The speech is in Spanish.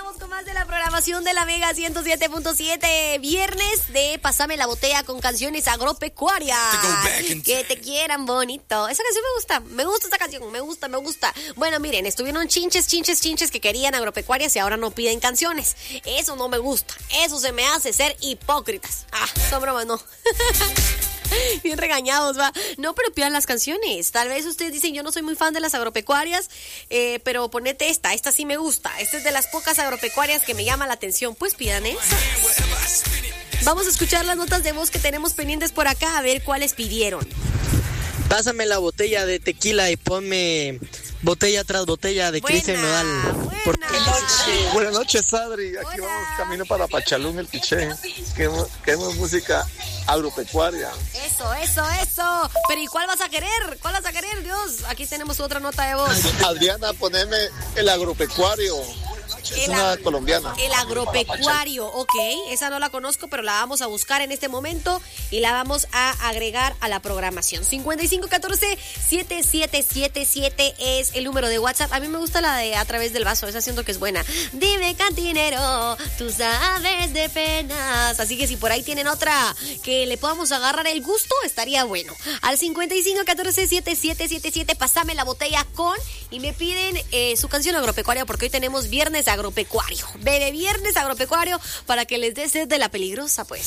Regresamos con más de la programación de la Mega 107.7. Viernes de Pásame la Botella con canciones agropecuarias. Que te quieran bonito. Esa canción me gusta. Me gusta esta canción. Me gusta. Bueno, miren, estuvieron chinches que querían agropecuarias y ahora no piden canciones. Eso no me gusta. Eso se me hace ser hipócritas. Son bromas, no. Bien regañados, va. No, pero pidan las canciones. Tal vez ustedes dicen, yo no soy muy fan de las agropecuarias, pero ponete esta sí me gusta. Esta es de las pocas agropecuarias que me llama la atención. Pues pidan esa. Vamos a escuchar las notas de voz que tenemos pendientes por acá, a ver cuáles pidieron. Pásame la botella de tequila y ponme botella tras botella de Cristian Nodal. Buenas noches, Adri. Aquí vamos camino para Pachalún, el Piché. Queremos música agropecuaria. Eso. Pero ¿y cuál vas a querer? Dios? Aquí tenemos otra nota de voz. Adriana, poneme el agropecuario. Es una colombiana. El agropecuario, ok. Esa no la conozco, pero la vamos a buscar en este momento y la vamos a agregar a la programación. 5514-7777 es el número de WhatsApp. A mí me gusta la de A Través del Vaso. Esa siento que es buena. Dime, cantinero, tú sabes de penas. Así que si por ahí tienen otra que le podamos agarrar el gusto, estaría bueno. Al 5514-7777, pásame la botella con y me piden su canción agropecuaria porque hoy tenemos viernes agropecuario. Bebe viernes agropecuario para que les dé sed de la peligrosa, pues.